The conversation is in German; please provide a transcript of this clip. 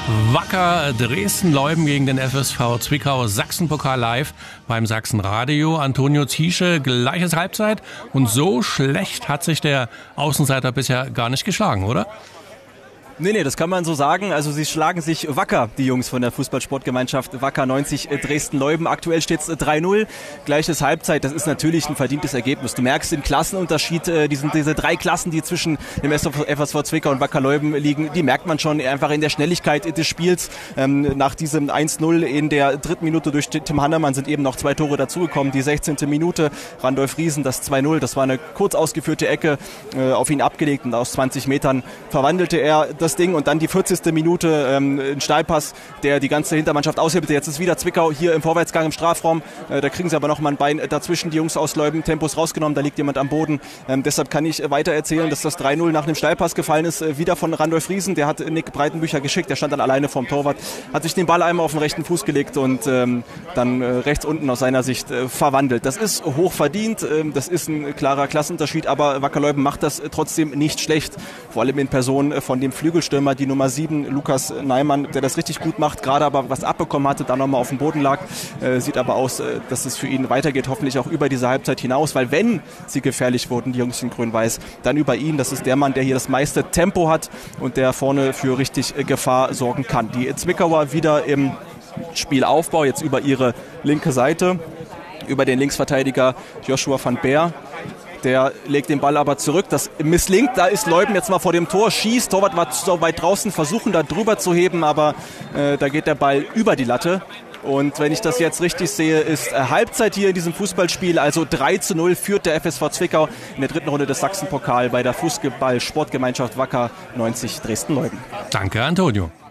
Wacker Dresden-Leuden gegen den FSV Zwickau, Sachsenpokal live beim Sachsenradio. Antonio Ziesche, gleiches Halbzeit. Und so schlecht hat sich der Außenseiter bisher gar nicht geschlagen, oder? Nee, das kann man so sagen. Also sie schlagen sich wacker, die Jungs von der Fußballsportgemeinschaft Wacker 90 Dresden-Leuden. Aktuell steht es 3-0, gleiches Halbzeit. Das ist natürlich ein verdientes Ergebnis. Du merkst den Klassenunterschied, diese drei Klassen, die zwischen dem FSV Zwickau und Wacker Leuden liegen, die merkt man schon einfach in der Schnelligkeit des Spiels. Nach diesem 1-0 in der dritten Minute durch Tim Hannemann sind eben noch 2 Tore dazugekommen. Die 16. Minute, Randolph Riesen, das 2-0, das war eine kurz ausgeführte Ecke, auf ihn abgelegt und aus 20 Metern verwandelte er das Ding, und dann die 40. Minute ein Steilpass, der die ganze Hintermannschaft aushebelt. Jetzt ist wieder Zwickau hier im Vorwärtsgang im Strafraum. Da kriegen sie aber noch mal ein Bein dazwischen. Die Jungs aus Leuden, Tempos rausgenommen, da liegt jemand am Boden. Deshalb kann ich weiter erzählen, dass das 3-0 nach einem Steilpass gefallen ist. Wieder von Randolph Riesen, der hat Nick Breitenbücher geschickt. Der stand dann alleine vorm Torwart, hat sich den Ball einmal auf den rechten Fuß gelegt und dann rechts unten aus seiner Sicht verwandelt. Das ist hoch verdient, das ist ein klarer Klassenunterschied, aber Wacker Leuden macht das trotzdem nicht schlecht. Vor allem in Person von dem Flügelstürmer, die Nummer 7, Lukas Neimann, der das richtig gut macht, gerade aber was abbekommen hatte, dann nochmal auf dem Boden lag. Sieht aber aus, dass es für ihn weitergeht, hoffentlich auch über diese Halbzeit hinaus, weil wenn sie gefährlich wurden, die Jungs in Grün-Weiß, dann über ihn. Das ist der Mann, der hier das meiste Tempo hat und der vorne für richtig Gefahr sorgen kann. Die Zwickauer wieder im Spielaufbau, jetzt über ihre linke Seite, über den Linksverteidiger Joshua van Beer. Der legt den Ball aber zurück, das misslingt, da ist Leuden jetzt mal vor dem Tor, schießt, Torwart war so weit draußen, versuchen da drüber zu heben, aber da geht der Ball über die Latte. Und wenn ich das jetzt richtig sehe, ist Halbzeit hier in diesem Fußballspiel, also 3-0 führt der FSV Zwickau in der dritten Runde des Sachsenpokal bei der Fußball-Sportgemeinschaft Wacker 90 Dresden-Leuden. Danke, Antonio.